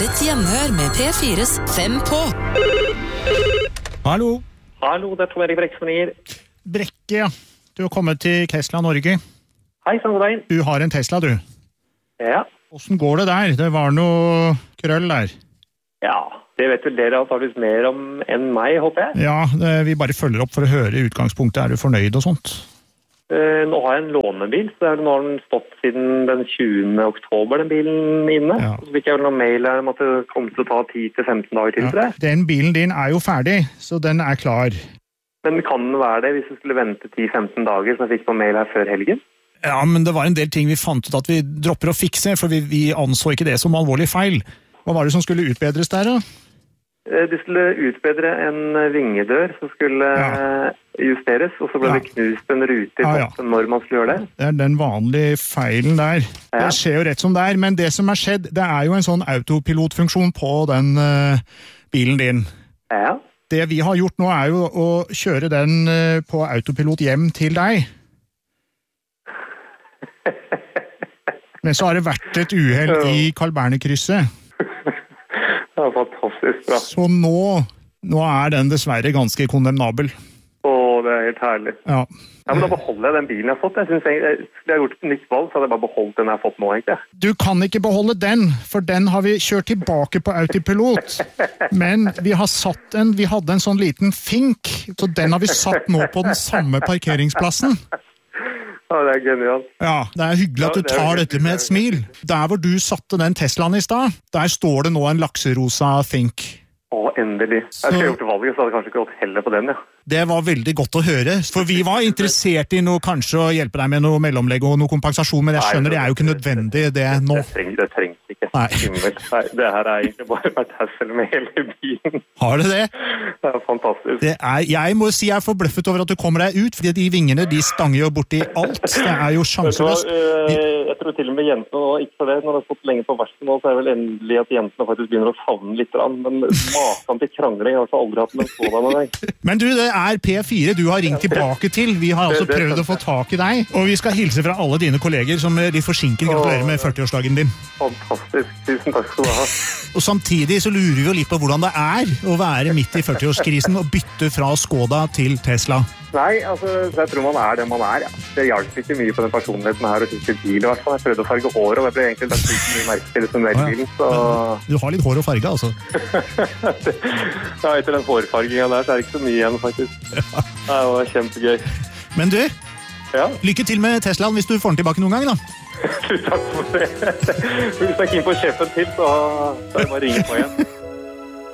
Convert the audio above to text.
et gjenhør med P4s 5 på. Hallo. Hallo, det Tom Erik Brekke som ringer. Brekke, ja. Du har kommet til Tesla Norge. Hei, sånn god dag. Du har en Tesla, du. Ja. Hvordan går det der? Det var noe krøll der. Ja, det vet vel dere antageligvis mer om enn meg, håper jeg. Ja, vi bare følger opp for å høre i utgangspunktet. Er du fornøyd og sånt? Nå har jeg en lånebil, så nå har den stått siden den 20. oktober, den bilen inne. Ja. Så fikk jeg vel noen mail her om at det kommer til å ta 10-15 dager til det. Den bilen din er jo ferdig, så den er klar. Men kan den være det hvis du skulle vente 10-15 dager, som jeg fikk på mail her før helgen? Ja, men det var en del ting vi fant ut at vi dropper å fikse, for vi anså ikke det som alvorlig feil. Hva var det som skulle utbedres der, da? De skulle utbedre en vingedør som skulle justeres, og så ble det knust en rute i toppen når man skulle gjøre det. Det er den vanlige feilen der. Det skjer jo rett som det er, men det som er skjedd, det er jo en sånn autopilotfunksjon på den bilen din. Ja. Det vi har gjort nå er jo å kjøre den på autopilot hjem til deg. Men så har det vært et uheld i Carl Berner-krysset. Det er fantastisk bra. Så nå er den dessverre ganske kondemnabel. Det er helt herlig. Ja. Men da beholder jeg den bilen jeg har fått. Jeg synes jeg har gjort et nytt valg, så hadde jeg bare beholdt den jeg har fått nå, egentlig. Du kan ikke beholde den, for den har vi kjørt tilbake på autopilot. Men vi hadde en sånn liten fink, så den har vi satt nå på den samme parkeringsplassen. Ja, det er genialt. Ja, det er hyggelig at du tar dette med et smil. Der hvor du satte den Teslaen i stad, der står det nå en lakserosa Think. Endelig. Jeg skulle gjort valget, så hadde jeg kanskje ikke gått heller på den, ja. Det var veldig godt å høre, for vi var interessert i noe, kanskje å hjelpe deg med noe mellomlegg og noe kompensasjon, men jeg skjønner det er jo ikke nødvendig, det nå. Det trengs ikke. Nei, det her er egentlig bare vært hassel med hele bilen. Har det det? Det er fantastisk. Jeg må si jeg er forbløffet over at du kommer deg ut, fordi de vingene, de stanger jo borti alt. Det er jo sjanseløst. Jeg tror til og med jentene nå, ikke for det, når de har fått lenge på versten nå, så er det vel endelig at jentene faktisk begynner å savne litt, men maken til krangling har jeg aldri hatt med sådan med deg. Men du, det er P4 du har ringt tilbake til. Vi har altså prøvd å få tak i deg, og vi skal hilse fra alle dine kolleger som litt forsinket gratulerer med 40-årsdagen din. Fantastisk. Tusen takk skal du ha. Og samtidig så lurer vi jo litt på hvordan det er å være midt i 40-årskrisen og bytte fra Skoda til Tesla. Nei, altså, jeg tror man er det man er, ja. Det hjalp ikke mye på den personligheten her å skifte bil, i hvert fall. Jeg prøvde å farge hår, og det ble egentlig lagt ut mye merke til som bilen, så... Du har litt hår og farge, altså. Ja, etter den hårfargingen der, så er det ikke så mye igjen, faktisk. Det var kjempegøy. Men du, lykke til med Teslaen hvis du får den tilbake noen gang, da. Takk for det. Hvis jeg er keen på å kjøpe en til, så er det bare å ringe på igjen.